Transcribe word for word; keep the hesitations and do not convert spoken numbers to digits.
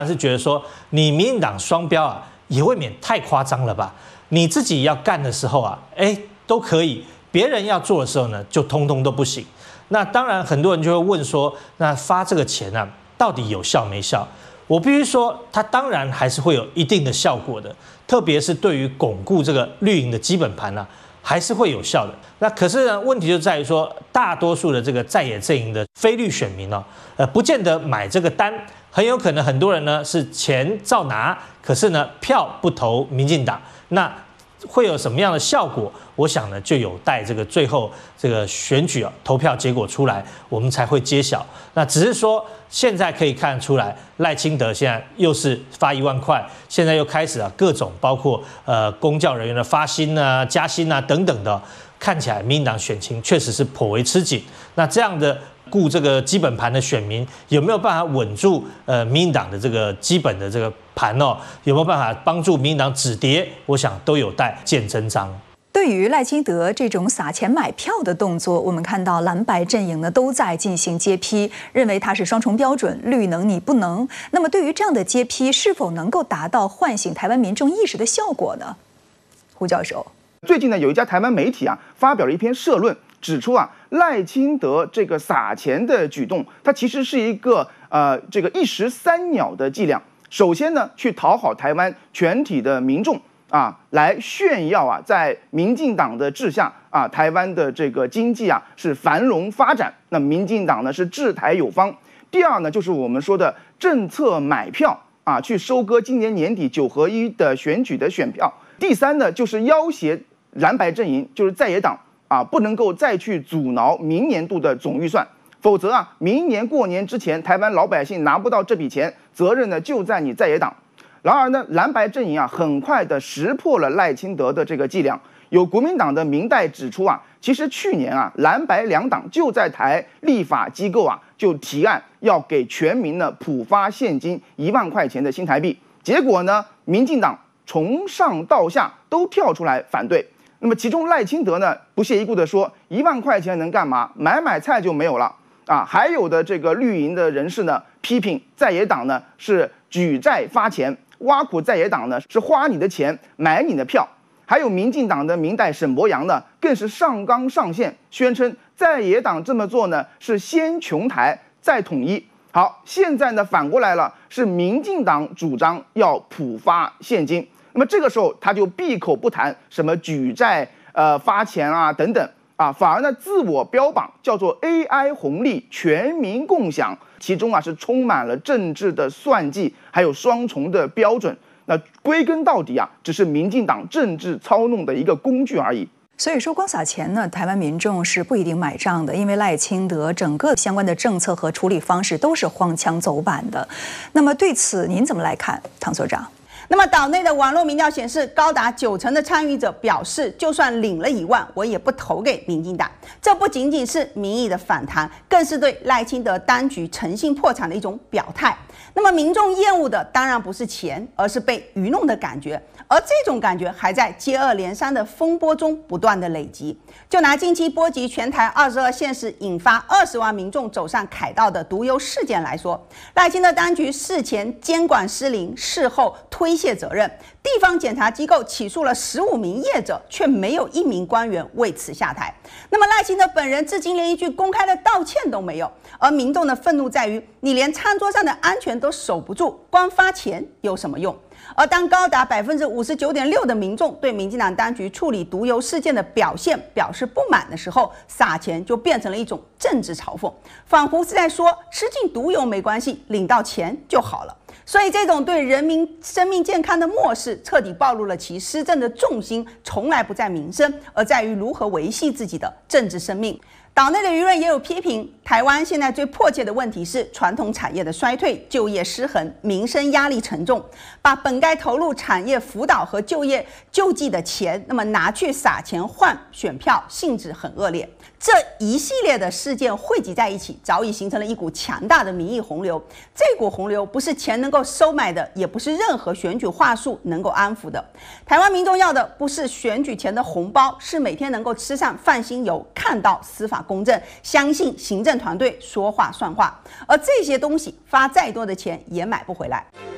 是觉得说你民进党双标啊，也未免太夸张了吧？你自己要干的时候啊，哎都可以，别人要做的时候呢，就通通都不行。那当然，很多人就会问说，那发这个钱啊，到底有效没效？我必须说，它当然还是会有一定的效果的，特别是对于巩固这个绿营的基本盘呢、啊，还是会有效的。那可是呢，问题就在于说，大多数的这个在野阵营的非绿选民呢、呃，不见得买这个单，很有可能很多人呢是钱照拿，可是呢票不投民进党，那会有什么样的效果？我想呢，就有待这个最后这个选举啊投票结果出来，我们才会揭晓。那只是说，现在可以看出来，赖清德现在又是发一万块，现在又开始啊各种包括呃公教人员的发薪啊、加薪啊等等的，看起来民进党选情确实是颇为吃紧。那这样的顾这个基本盘的选民有没有办法稳住呃民进党的这个基本的这个盘哦？有没有办法帮助民进党止跌？我想都有待见真章。 对于赖清德这种撒钱买票的动作，我们看到蓝白阵营呢都在进行揭批，认为他是双重标准，绿能你不能。那么对于这样的揭批，是否能够达到唤醒台湾民众意识的效果呢？胡教授， 最近呢有一家台湾媒体啊发表了一篇社论，指出啊赖清德这个撒钱的举动，它其实是一个呃这个一石三鸟的伎俩。首先呢，去讨好台湾全体的民众。啊，来炫耀啊，在民进党的治下啊，台湾的这个经济啊是繁荣发展。那民进党呢是治台有方。第二呢，就是我们说的政策买票啊，去收割今年年底九合一的选举的选票。第三呢，就是要挟蓝白阵营，就是在野党啊，不能够再去阻挠明年度的总预算，否则啊，明年过年之前，台湾老百姓拿不到这笔钱，责任呢就在你在野党。然而呢，蓝白阵营啊，很快的识破了赖清德的这个伎俩。有国民党的民代指出啊，其实去年啊，蓝白两党就在台立法机构啊，就提案要给全民呢普发现金一万块钱的新台币。结果呢，民进党从上到下都跳出来反对。那么其中赖清德呢，不屑一顾的说，一万块钱能干嘛？买买菜就没有了啊。还有的这个绿营的人士呢，批评在野党呢是举债发钱。挖苦在野党呢是花你的钱买你的票，还有民进党的民代沈伯洋呢更是上纲上线，宣称在野党这么做呢是先穷台再统一。好，现在呢反过来了，是民进党主张要普发现金，那么这个时候他就闭口不谈什么举债呃发钱啊等等啊，反而呢自我标榜叫做 A I 红利全民共享。其中啊是充满了政治的算计，还有双重的标准。那归根到底啊，只是民进党政治操弄的一个工具而已。 所以说，光撒钱呢，台湾民众是不一定买账的，因为赖清德整个相关的政策和处理方式都是荒腔走板的。那么对此您怎么来看，唐所长？ 那么岛内的网络民调显示，高达九成的参与者表示，就算领了一万，我也不投给民进党。这不仅仅是民意的反弹，更是对赖清德当局诚信破产的一种表态。那么民众厌恶的当然不是钱，而是被愚弄的感觉，而这种感觉还在接二连三的风波中不断的累积。就拿近期波及全台二十二县市，引发二十万民众走上凯道的毒油事件来说，赖清德当局事前监管失灵，事后推卸责任，地方检察机构起诉了十五名业者，却没有一名官员为此下台。那么赖清德本人至今连一句公开的道歉都没有，而民众的愤怒在于，你连餐桌上的安全都守不住，光发钱有什么用？而当高达百分之五十九点六的民众对民进党当局处理毒油事件的表现表示不满的时候，撒钱就变成了一种政治嘲讽，仿佛是在说吃进毒油没关系，领到钱就好了。所以这种对人民生命健康的漠视，彻底暴露了其施政的重心从来不在民生，而在于如何维系自己的政治生命。岛内的舆论也有批评，台湾现在最迫切的问题是传统产业的衰退、就业失衡、民生压力沉重，把本该投入产业辅导和就业救济的钱，那么拿去撒钱换选票，性质很恶劣。这一系列的事件汇集在一起，早已形成了一股强大的民意洪流。这股洪流不是钱能够收买的，也不是任何选举话术能够安抚的。台湾民众要的不是选举前的红包，是每天能够吃上饭心油，看到司法公正，相信行政团队说话算话。而这些东西发再多的钱也买不回来。